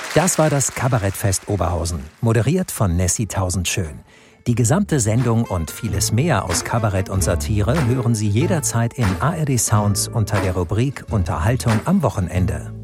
Das war das Kabarettfest Oberhausen, moderiert von Nessie Tausendschön. Die gesamte Sendung und vieles mehr aus Kabarett und Satire hören Sie jederzeit in ARD Sounds unter der Rubrik Unterhaltung am Wochenende.